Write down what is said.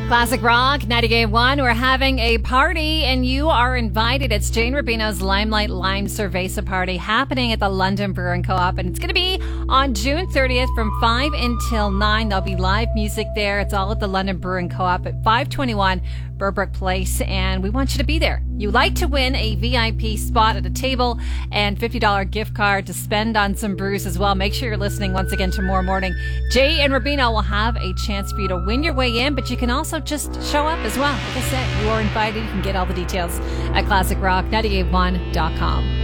Classic Rock 98.1. We're having a party and you are invited. It's Jane Rubino's Limelight Lime Cerveza party happening at the London Brewing Co-op, and it's going to be on June 30th from 5 until 9. There'll be live music there. It's all at the London Brewing Co-op at 521 Burbrook Place, and we want you to be there. You like to win a VIP spot at a table and $50 gift card to spend on some brews as well. Make sure you're listening once again tomorrow morning. Jay and Rubino will have a chance for you to win your way in, but you can also just show up as well. Like I said, you are invited. You can get all the details at classicrock981.com.